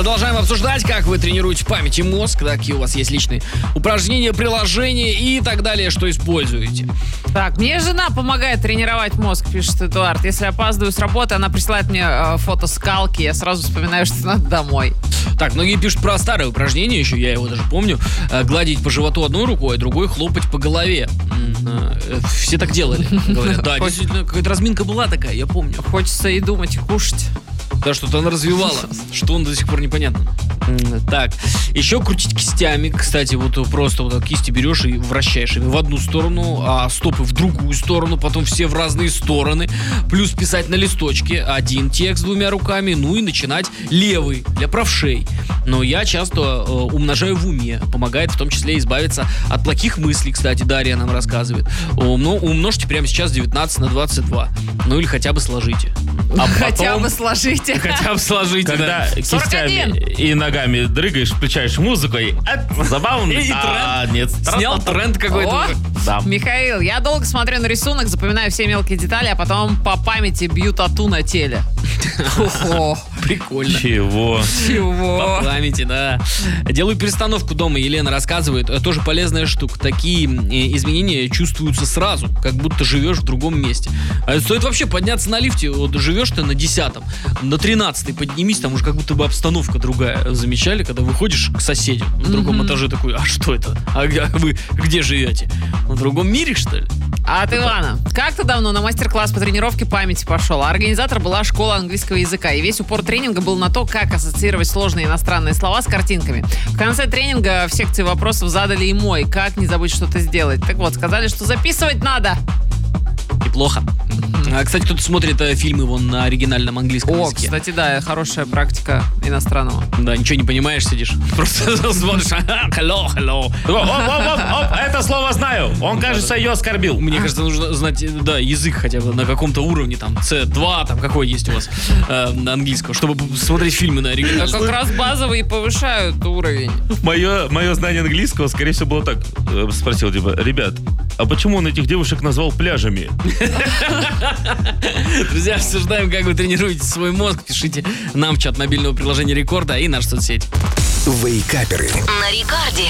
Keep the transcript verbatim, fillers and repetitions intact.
Продолжаем обсуждать, как вы тренируете память и мозг, какие у вас есть личные упражнения, приложения и так далее, что используете. Так, мне жена помогает тренировать мозг, пишет Эдуард. Если опаздываю с работы, она присылает мне э, фото скалки, я сразу вспоминаю, что надо домой. Так, многие пишут про старое упражнение, еще я его даже помню. Э, гладить по животу одной рукой, а другой хлопать по голове. Э, все так делали, говорят. Да, действительно, какая-то разминка была такая, я помню. Хочется и думать, и кушать. Да, что-то она развивала, что он до сих пор непонятно. Так, еще крутить кистями. Кстати, вот просто вот кисти берешь и вращаешь ими в одну сторону, а стопы в другую сторону, потом все в разные стороны. Плюс писать на листочке один текст двумя руками, ну и начинать левый для правшей. Но я часто э, умножаю в уме. Помогает в том числе избавиться от плохих мыслей, кстати, Дарья нам рассказывает. Умно, умножьте прямо сейчас девятнадцать на двадцать два. Ну или хотя бы сложите. А хотя бы сложите. Хотя бы сложите, когда да. кистями и ногами дрыгаешь, включаешь музыку и а, забавно. И а, нет. Снял тренд какой-то. О, Да. Михаил, я долго смотрю на рисунок, запоминаю все мелкие детали, а потом по памяти бью тату на теле. Ого. Прикольно. Чего? Чего? По памяти, да. Делаю перестановку дома, Елена рассказывает. Тоже полезная штука. Такие э, изменения чувствуются сразу, как будто живешь в другом месте. А стоит вообще подняться на лифте. Вот живешь ты на десятом, на тринадцатый поднимись, там уже как будто бы обстановка другая. Замечали, когда выходишь к соседям на другом Мгм. этаже, такой, а что это? А г- вы где живете? В другом мире, что ли? А от Ивана. Как-то давно на мастер-класс по тренировке памяти пошел. А организатор была школа английского языка. И весь упор тренинга был на то, как ассоциировать сложные иностранные слова с картинками. В конце тренинга в секции вопросов задали и мой. Как не забыть что-то сделать. Так вот, сказали, что записывать надо. Неплохо. А, кстати, кто-то смотрит э, фильмы вон на оригинальном английском О, языке. кстати, да, хорошая практика иностранного. Да, ничего не понимаешь, сидишь. Просто смотришь. «Ага, hello, hello». Оп, оп, оп, оп, это слово знаю. Он, кажется, ее оскорбил. Мне кажется, нужно знать, да, язык хотя бы на каком-то уровне, там, си два, там, какой есть у вас э, английского, чтобы смотреть фильмы на Да оригинальном. как раз базовые повышают уровень. Мое, мое знание английского, скорее всего, было так. Э, Спросил, типа, ребят, а почему он этих девушек назвал пляжами? Друзья, обсуждаем, как вы тренируете свой мозг. Пишите нам в чат мобильного приложения Рекорда и нашу соцсеть. Вейкаперы. На рекорде.